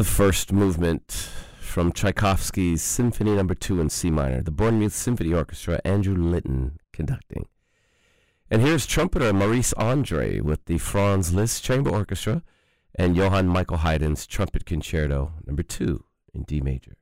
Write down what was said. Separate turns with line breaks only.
the first movement from Tchaikovsky's Symphony No. 2 in C minor, the Bournemouth Symphony Orchestra, Andrew Litton conducting. And here's trumpeter Maurice Andre with the Franz Liszt Chamber Orchestra and Johann Michael Haydn's Trumpet Concerto No. 2 in D major.